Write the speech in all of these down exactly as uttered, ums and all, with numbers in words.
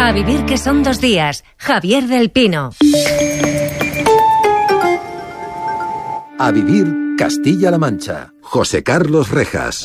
A vivir que son dos días. Javier del Pino. A vivir Castilla-La Mancha. José Carlos Rejas.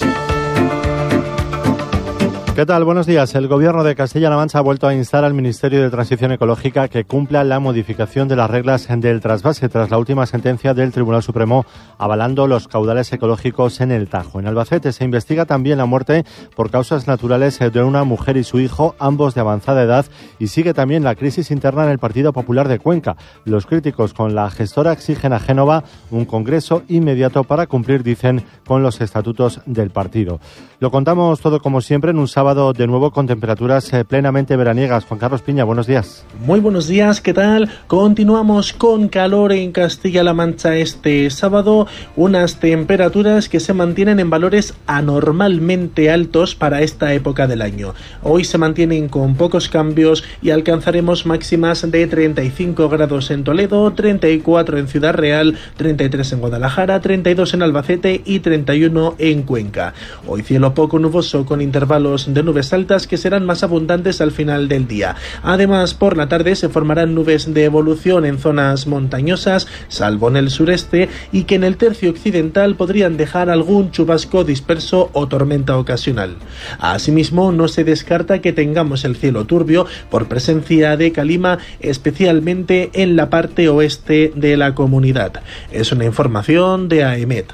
¿Qué tal? Buenos días. El Gobierno de Castilla-La Mancha ha vuelto a instar al Ministerio de Transición Ecológica que cumpla la modificación de las reglas del trasvase tras la última sentencia del Tribunal Supremo avalando los caudales ecológicos en el Tajo. En Albacete se investiga también la muerte por causas naturales de una mujer y su hijo, ambos de avanzada edad, y sigue también la crisis interna en el Partido Popular de Cuenca. Los críticos con la gestora exigen a Génova un congreso inmediato para cumplir, dicen, con los estatutos del partido. Lo contamos todo como siempre en un sábado de nuevo con temperaturas eh, plenamente veraniegas. Juan Carlos Piña, buenos días. Muy buenos días, ¿qué tal? Continuamos con calor en Castilla-La Mancha este sábado, unas temperaturas que se mantienen en valores anormalmente altos para esta época del año. Hoy se mantienen con pocos cambios y alcanzaremos máximas de treinta y cinco grados en Toledo, treinta y cuatro en Ciudad Real, treinta y tres en Guadalajara, treinta y dos en Albacete y treinta y uno en Cuenca. Hoy cielo poco nuboso con intervalos de nubes altas que serán más abundantes al final del día. Además, por la tarde se formarán nubes de evolución en zonas montañosas, salvo en el sureste, y que en el tercio occidental podrían dejar algún chubasco disperso o tormenta ocasional. Asimismo, no se descarta que tengamos el cielo turbio por presencia de calima, especialmente en la parte oeste de la comunidad. Es una información de AEMET.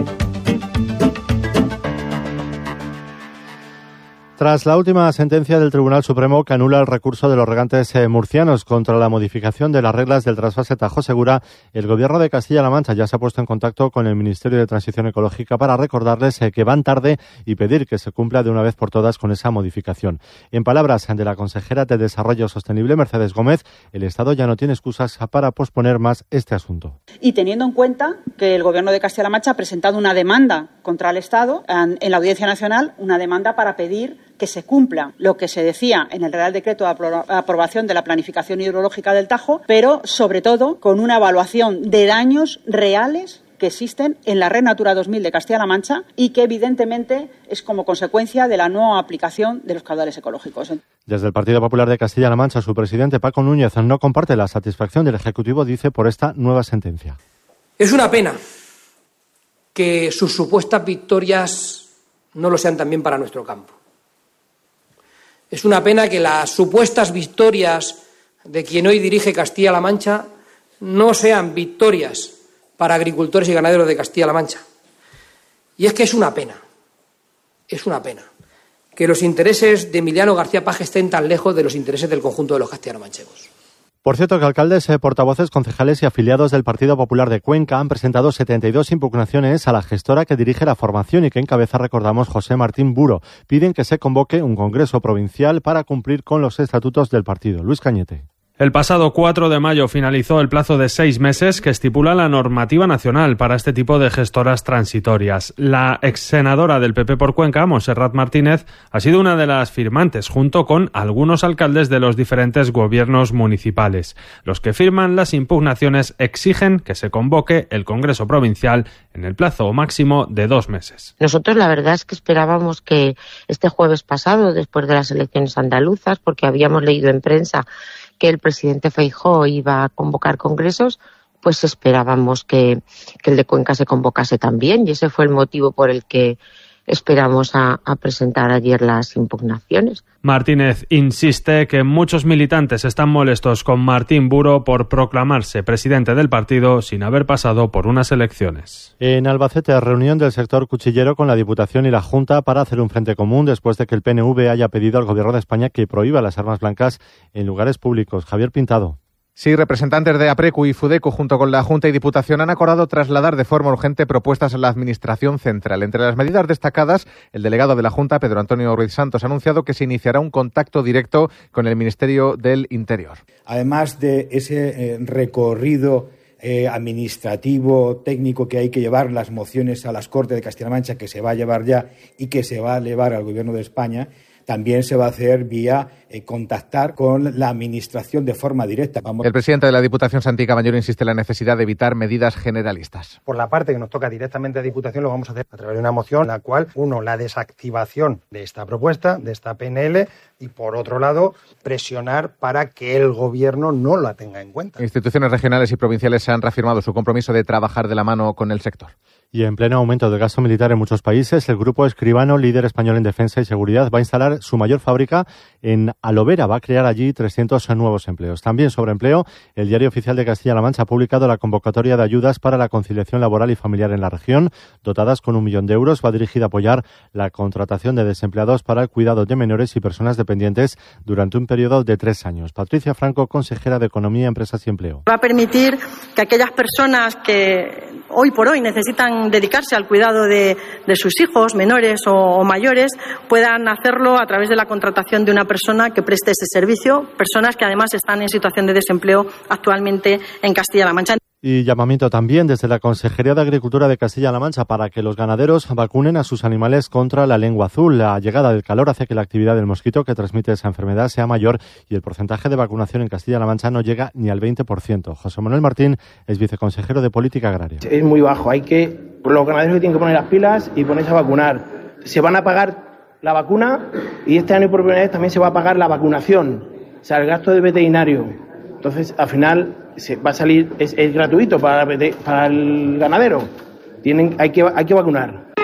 Tras la última sentencia del Tribunal Supremo que anula el recurso de los regantes eh, murcianos contra la modificación de las reglas del trasvase Tajo Segura, el Gobierno de Castilla-La Mancha ya se ha puesto en contacto con el Ministerio de Transición Ecológica para recordarles eh, que van tarde y pedir que se cumpla de una vez por todas con esa modificación. En palabras de la consejera de Desarrollo Sostenible, Mercedes Gómez, el Estado ya no tiene excusas para posponer más este asunto. Y teniendo en cuenta que el Gobierno de Castilla-La Mancha ha presentado una demanda contra el Estado en, en la Audiencia Nacional, una demanda para pedir que se cumpla lo que se decía en el Real Decreto de aprobación de la planificación hidrológica del Tajo, pero sobre todo con una evaluación de daños reales que existen en la Red Natura dos mil de Castilla-La Mancha y que evidentemente es como consecuencia de la no aplicación de los caudales ecológicos. Desde el Partido Popular de Castilla-La Mancha, su presidente Paco Núñez no comparte la satisfacción del Ejecutivo, dice, por esta nueva sentencia. Es una pena que sus supuestas victorias no lo sean también para nuestro campo. Es una pena que las supuestas victorias de quien hoy dirige Castilla-La Mancha no sean victorias para agricultores y ganaderos de Castilla-La Mancha. Y es que es una pena, es una pena que los intereses de Emiliano García Paje estén tan lejos de los intereses del conjunto de los castellano-manchegos. Por cierto, que alcaldes, eh, portavoces, concejales y afiliados del Partido Popular de Cuenca han presentado setenta y dos impugnaciones a la gestora que dirige la formación y que encabeza, recordamos, José Martín Buro. Piden que se convoque un congreso provincial para cumplir con los estatutos del partido. Luis Cañete. El pasado cuatro de mayo finalizó el plazo de seis meses que estipula la normativa nacional para este tipo de gestoras transitorias. La exsenadora del P P por Cuenca, Montserrat Martínez, ha sido una de las firmantes, junto con algunos alcaldes de los diferentes gobiernos municipales. Los que firman las impugnaciones exigen que se convoque el Congreso Provincial en el plazo máximo de dos meses. Nosotros la verdad es que esperábamos que este jueves pasado, después de las elecciones andaluzas, porque habíamos leído en prensa que el presidente Feijóo iba a convocar congresos, pues esperábamos que, que el de Cuenca se convocase también, y ese fue el motivo por el que esperamos a, a presentar ayer las impugnaciones. Martínez insiste que muchos militantes están molestos con Martín Buro por proclamarse presidente del partido sin haber pasado por unas elecciones. En Albacete, reunión del sector cuchillero con la Diputación y la Junta para hacer un frente común después de que el P N V haya pedido al Gobierno de España que prohíba las armas blancas en lugares públicos. Javier Pintado. Sí, representantes de APRECU y FUDECO junto con la Junta y Diputación han acordado trasladar de forma urgente propuestas a la Administración Central. Entre las medidas destacadas, el delegado de la Junta, Pedro Antonio Ruiz Santos, ha anunciado que se iniciará un contacto directo con el Ministerio del Interior. Además de ese eh, recorrido eh, administrativo, técnico que hay que llevar las mociones a las Cortes de Castilla-La Mancha, que se va a llevar ya y que se va a elevar al Gobierno de España, también se va a hacer vía eh, contactar con la administración de forma directa. Vamos. El presidente de la Diputación, Santi Caballero, insiste en la necesidad de evitar medidas generalistas. Por la parte que nos toca directamente a Diputación, lo vamos a hacer a través de una moción en la cual, uno, la desactivación de esta propuesta, de esta P N L, y por otro lado, presionar para que el Gobierno no la tenga en cuenta. Instituciones regionales y provinciales han reafirmado su compromiso de trabajar de la mano con el sector. Y en pleno aumento del gasto militar en muchos países, el grupo Escribano, líder español en defensa y seguridad, va a instalar su mayor fábrica en Alovera. Va a crear allí trescientos nuevos empleos. También sobre empleo, el Diario Oficial de Castilla-La Mancha ha publicado la convocatoria de ayudas para la conciliación laboral y familiar en la región, dotadas con un millón de euros. Va dirigida a apoyar la contratación de desempleados para el cuidado de menores y personas dependientes durante un periodo de tres años. Patricia Franco, consejera de Economía, Empresas y Empleo. Va a permitir que aquellas personas que hoy por hoy necesitan dedicarse al cuidado de, de sus hijos, menores o, o mayores, puedan hacerlo a través de la contratación de una persona que preste ese servicio, personas que además están en situación de desempleo actualmente en Castilla-La Mancha. Y llamamiento también desde la Consejería de Agricultura de Castilla-La Mancha para que los ganaderos vacunen a sus animales contra la lengua azul. La llegada del calor hace que la actividad del mosquito que transmite esa enfermedad sea mayor y el porcentaje de vacunación en Castilla-La Mancha no llega ni al veinte por ciento. José Manuel Martín es viceconsejero de Política Agraria. Es muy bajo. Hay que, los ganaderos tienen que poner las pilas y ponerse a vacunar. Se van a pagar la vacuna y este año por primera vez también se va a pagar la vacunación, o sea, el gasto de veterinario. Entonces, al final se va a salir, es, es gratuito para, para el ganadero. Tienen, hay que, hay que vacunar.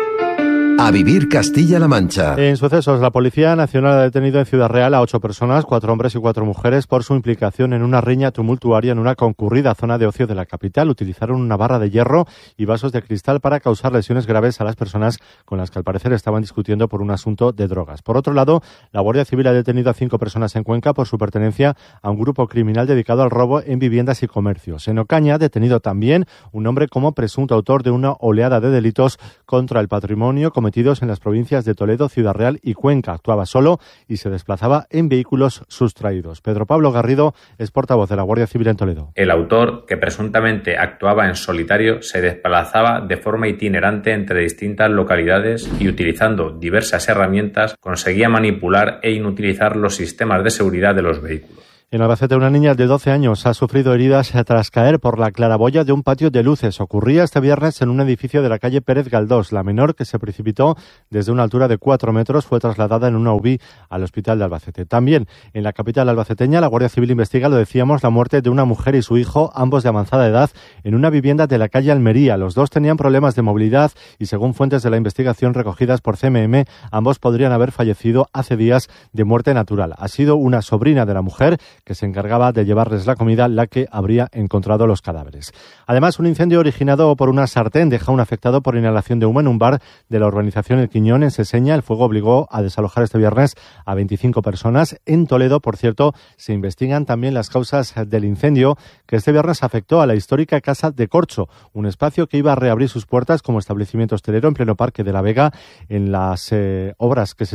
A vivir Castilla-La Mancha. En sucesos, la Policía Nacional ha detenido en Ciudad Real a ocho personas, cuatro hombres y cuatro mujeres, por su implicación en una riña tumultuaria en una concurrida zona de ocio de la capital. Utilizaron una barra de hierro y vasos de cristal para causar lesiones graves a las personas con las que al parecer estaban discutiendo por un asunto de drogas. Por otro lado, la Guardia Civil ha detenido a cinco personas en Cuenca por su pertenencia a un grupo criminal dedicado al robo en viviendas y comercios. En Ocaña ha detenido también un hombre como presunto autor de una oleada de delitos contra el patrimonio cometidos en las provincias de Toledo, Ciudad Real y Cuenca. Actuaba solo y se desplazaba en vehículos sustraídos. Pedro Pablo Garrido es portavoz de la Guardia Civil en Toledo. El autor, que presuntamente actuaba en solitario, se desplazaba de forma itinerante entre distintas localidades y, utilizando diversas herramientas, conseguía manipular e inutilizar los sistemas de seguridad de los vehículos. En Albacete, una niña de doce años ha sufrido heridas tras caer por la claraboya de un patio de luces. Ocurría este viernes en un edificio de la calle Pérez Galdós. La menor, que se precipitó desde una altura de cuatro metros, fue trasladada en una U B I al hospital de Albacete. También en la capital albaceteña, la Guardia Civil investiga, lo decíamos, la muerte de una mujer y su hijo, ambos de avanzada edad, en una vivienda de la calle Almería. Los dos tenían problemas de movilidad y, según fuentes de la investigación recogidas por C M M, ambos podrían haber fallecido hace días de muerte natural. Ha sido una sobrina de la mujer que se encargaba de llevarles la comida la que habría encontrado los cadáveres. Además, un incendio originado por una sartén deja a un afectado por inhalación de humo en un bar de la urbanización El Quiñón, en Seseña. El fuego obligó a desalojar este viernes a veinticinco personas. En Toledo, por cierto, se investigan también las causas del incendio que este viernes afectó a la histórica Casa de Corcho, un espacio que iba a reabrir sus puertas como establecimiento hostelero en pleno Parque de la Vega en las eh, obras que se